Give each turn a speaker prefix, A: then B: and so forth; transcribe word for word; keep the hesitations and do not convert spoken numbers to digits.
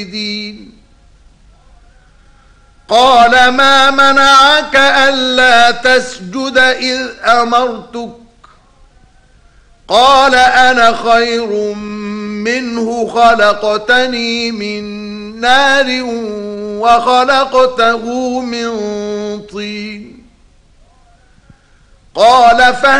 A: قال ما منعك ألا تسجد إذ أمرتك قال أنا خير منه خلقتني من نار وخلقته من طين قال